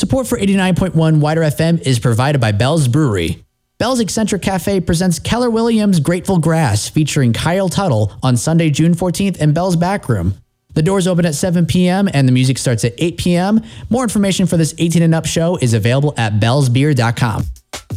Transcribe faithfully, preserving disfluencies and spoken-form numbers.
Support for eighty-nine point one Wider F M is provided by Bell's Brewery. Bell's Eccentric Cafe presents Keller Williams' Grateful Grass featuring Kyle Tuttle on Sunday, June fourteenth in Bell's Back Room. The doors open at seven p.m. and the music starts at eight p.m. More information for this eighteen and up show is available at bells beer dot com.